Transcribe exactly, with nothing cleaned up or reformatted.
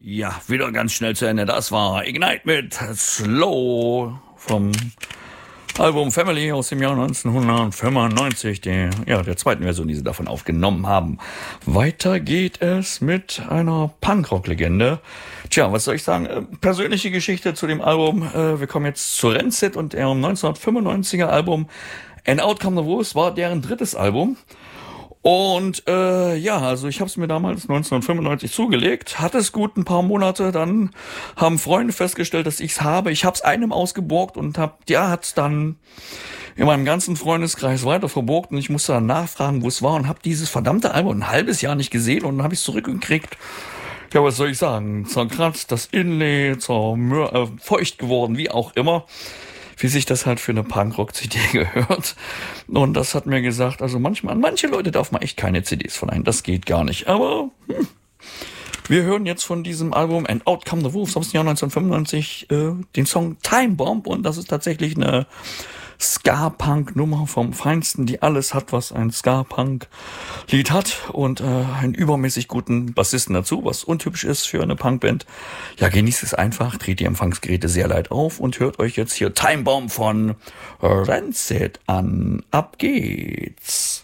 Ja, wieder ganz schnell zu Ende. Das war Ignite mit Slow vom Album Family aus dem Jahr neunzehnhundertfünfundneunzig, der, ja, der zweiten Version, die sie davon aufgenommen haben. Weiter geht es mit einer Punkrock-Legende. Tja, was soll ich sagen? Persönliche Geschichte zu dem Album. Wir kommen jetzt zu Rancid und ihrem neunzehnhundertfünfundneunziger Album And Out Come the Wolves war deren drittes Album. Und äh, ja, also ich habe es mir damals neunzehnhundertfünfundneunzig zugelegt, hatte es gut ein paar Monate, dann haben Freunde festgestellt, dass ich's habe. Ich habe es einem ausgeborgt und hab, der hat's dann in meinem ganzen Freundeskreis weiter verborgt und ich musste dann nachfragen, wo es war und habe dieses verdammte Album ein halbes Jahr nicht gesehen und dann habe ich es zurückgekriegt. Ja, was soll ich sagen? Zerkratzt, das Inlay, zermür- äh, feucht geworden, wie auch immer. Wie sich das halt für eine Punkrock-C D gehört. Und das hat mir gesagt, also manchmal, an manche Leute darf man echt keine C Ds verleihen. Das geht gar nicht. Aber hm, wir hören jetzt von diesem Album And Out Come the Wolves aus dem Jahr neunzehnhundertfünfundneunzig äh, den Song Time Bomb. Und das ist tatsächlich eine Ska-Punk-Nummer vom Feinsten, die alles hat, was ein Ska-Punk-Lied hat und äh, einen übermäßig guten Bassisten dazu, was untypisch ist für eine Punkband. Ja, genießt es einfach, dreht die Empfangsgeräte sehr leid auf und hört euch jetzt hier Time Bomb von Rancid an. Ab geht's!